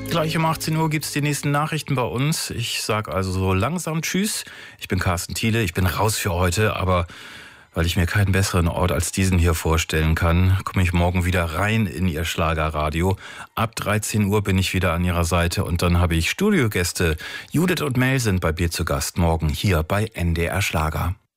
Gleich um 18 Uhr gibt es die nächsten Nachrichten bei uns. Ich sage also so langsam Tschüss. Ich bin Carsten Thiele, ich bin raus für heute, aber weil ich mir keinen besseren Ort als diesen hier vorstellen kann, komme ich morgen wieder rein in Ihr Schlagerradio. Ab 13 Uhr bin ich wieder an Ihrer Seite und dann habe ich Studiogäste. Judith und Mel sind bei mir zu Gast morgen hier bei NDR Schlager.